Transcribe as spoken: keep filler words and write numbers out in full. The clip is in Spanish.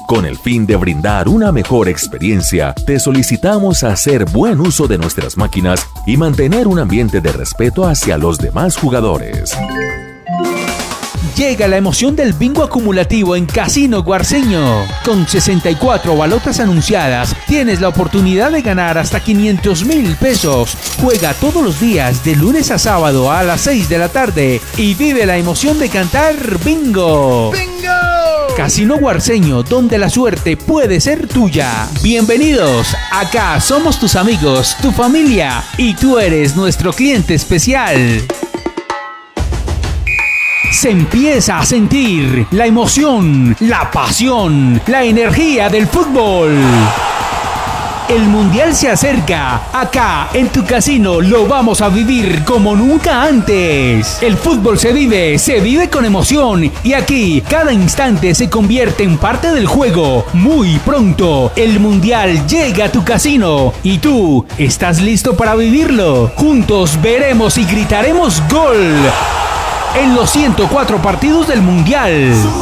Con el fin de brindar una mejor experiencia, te solicitamos hacer buen uso de nuestras máquinas y mantener un ambiente de respeto hacia los demás jugadores. Llega la emoción del bingo acumulativo en Casino Guarceño. Con sesenta y cuatro balotas anunciadas, tienes la oportunidad de ganar hasta quinientos mil pesos. Juega todos los días, de lunes a sábado a las seis de la tarde y vive la emoción de cantar bingo. ¡Bingo! Casino Guarceño, donde la suerte puede ser tuya. Bienvenidos, acá somos tus amigos, tu familia y tú eres nuestro cliente especial. Se empieza a sentir la emoción, la pasión, la energía del fútbol. El Mundial se acerca. Acá, en tu casino, lo vamos a vivir como nunca antes. El fútbol se vive, se vive con emoción. Y aquí, cada instante se convierte en parte del juego. Muy pronto, el Mundial llega a tu casino. Y tú, ¿estás listo para vivirlo? Juntos veremos y gritaremos ¡gol! En los ciento cuatro partidos del Mundial.